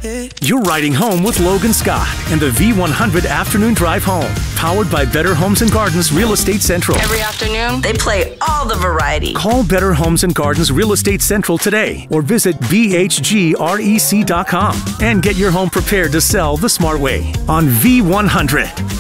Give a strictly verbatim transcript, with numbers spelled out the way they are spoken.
You're riding home with Logan Scott in the V one hundred Afternoon Drive Home, powered by Better Homes and Gardens Real Estate Central. Every afternoon, they play all the variety. Call Better Homes and Gardens Real Estate Central today or visit b h g rec dot com and get your home prepared to sell the smart way on V one hundred.